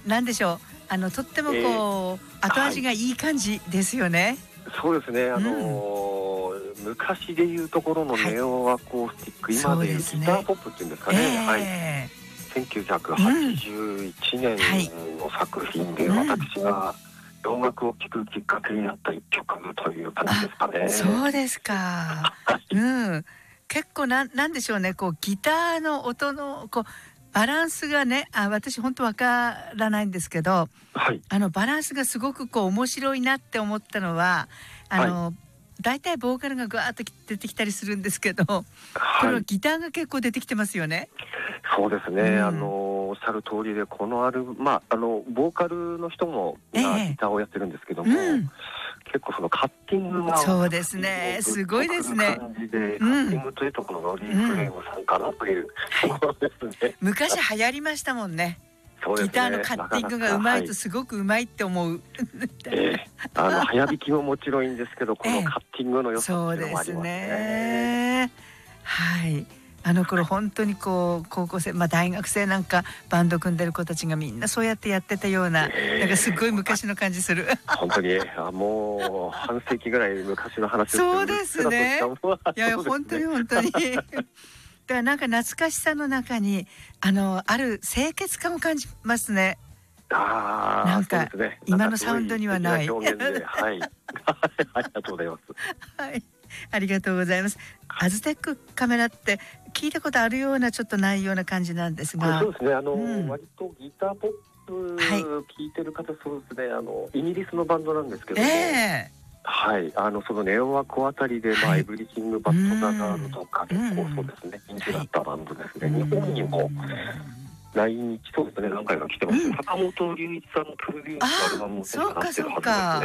なんでしょう、とってもこう、後味がいい感じですよね。 そうですね、昔でいうところのネオアコースティック、今でいうギターポップっていうんですかね、1981年の作品で、私が洋楽を聴くきっかけになった一曲という感じですかね。 そうですか。結構なんでしょうね、こうギターの音のこうバランスがね、私本当わからないんですけど、バランスがすごくこう面白いなって思ったのは、だいたいボーカルがぐわーっと出てきたりするんですけど、このギターが結構出てきてますよね。 そうですね、おっしゃる通りで、このボーカルの人もギターをやってるんですけども、結構そのカッティングがそうですね、すごいですね。 感じで、カッティングというところのリー・フレームさんかなというところですね。 昔流行りましたもんね。ギターのカッティングがうまいとすごくうまいって思う。 早弾きももちろんいいんですけど、このカッティングの良さっていうのもありますね。 はい。あの頃本当にこう高校生、大学生なんかバンド組んでる子たちがみんなそうやってやってたような、なんかすごい昔の感じする。 本当にもう半世紀ぐらい昔の話ですけど。 そうですね。いや本当に本当に。だからなんか懐かしさの中にある清潔感を感じますね。なんか今のサウンドにはない。 はい。ありがとうございます。 はい。ありがとうございます。アズテックカメラって聞いたことあるようなちょっとないような感じなんですが、 そうですね、割とギターポップ聴いてる方、そうですね、イギリスのバンドなんですけども、そのネオアコあたりで、エブリシングバッドザガールとか結構そうですね、人気だったバンドですね。日本にも来日、そうですね、何回か来てます。坂本龍一さんのプロデュースアルバムもそうかそうか。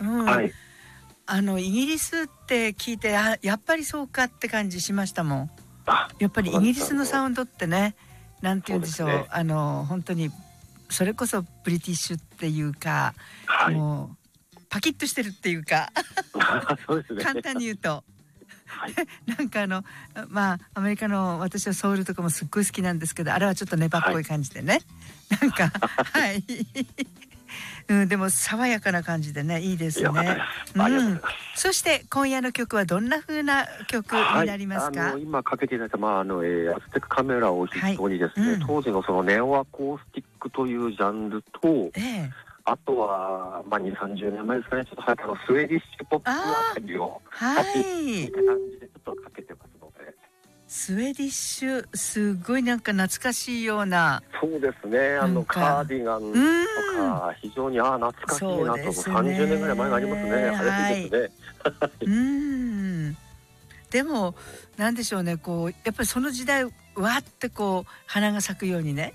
イギリスって聞いてやっぱりそうかって感じしましたもん。やっぱりイギリスのサウンドってね、なんて言うんでしょう、本当にそれこそブリティッシュっていうか、もうパキッとしてるっていうか簡単に言うとなんかアメリカの私はソウルとかもすっごい好きなんですけど、あれはちょっと粘っこい感じでね、なんかはいでも爽やかな感じでね、いいですね。そして今夜の曲はどんな風な曲になりますか？ 今かけていただいたアズテックカメラを筆頭にですね、当時のそのネオアコースティックというジャンルと、あとは2、30年前ですかね、ちょっと早くスウェーディッシュポップあたりをいい感じでちょっとかけてますので。 スウェディッシュ、すごいなんか懐かしいような。 そうですね、カーディガンとか非常に懐かしいなと、30年ぐらい前がありますね。早いですね。 でもなんでしょうね、こうやっぱりその時代わってこう花が咲くようにね、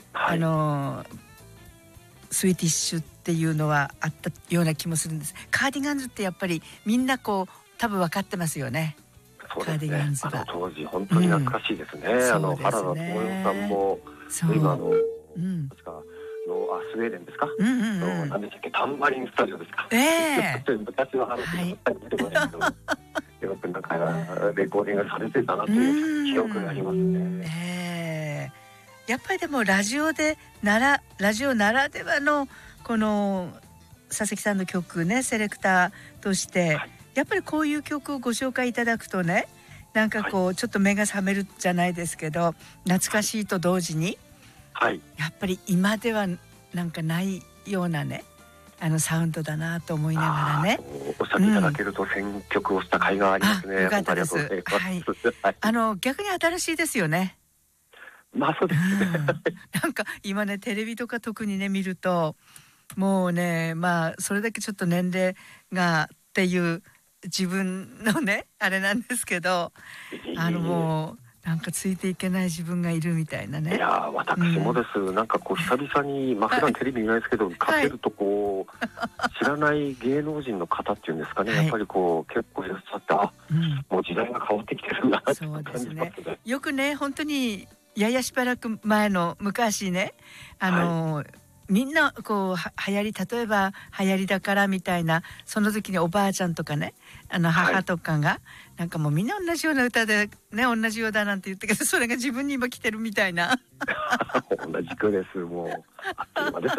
スウェディッシュっていうのはあったような気もするんです。カーディガンズってやっぱりみんなこう多分分かってますよね。カーディガンズは当時本当に懐かしいですね。原田知世さんも今確かスウェーデンですか、何でしたっけ、タンバリンスタジオですか、昔の話が出てこないけど、よくなんかレコーディングされてたなという記憶がありますね。 やっぱりでもラジオならではのこの佐々木さんの曲ね、セレクターとして、やっぱりこういう曲をご紹介いただくとね、なんかこうちょっと目が覚めるじゃないですけど、懐かしいと同時に、やっぱり今ではなんかないようなね、サウンドだなと思いながらね。 おっしゃっていただけると選曲をした甲斐がありますね。 よかったです。逆に新しいですよね。 そうですね。 なんか今ね、テレビとか特にね見ると、もうね、それだけちょっと年齢がっていう自分のねあれなんですけど、もうなんかついていけない自分がいるみたいなね。 いや私もです。なんかこう久々に普段テレビ見ないですけど、かけるとこう知らない芸能人の方っていうんですかね、やっぱりこう結構いらっしゃって、もう時代が変わってきてるんだなって感じますね。 よくね、本当にややしばらく前の昔ね、みんなこう流行り、例えば流行りだからみたいな、その時におばあちゃんとかね、母とかが、なんかもうみんな同じような歌でね、同じようだなんて言ったけど、それが自分に今来てるみたいな。 同じくです。もうあっという間です。